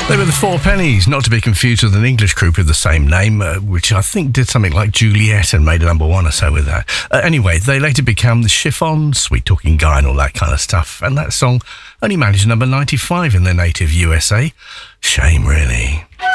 They were the Four Pennies, not to be confused with an English group of the same name, which I think did something like Juliet and made a number one or so with that. Anyway, they later became the Chiffon, Sweet Talking Guy and all that kind of stuff, and that song only managed number 95 in their native USA. Shame, really.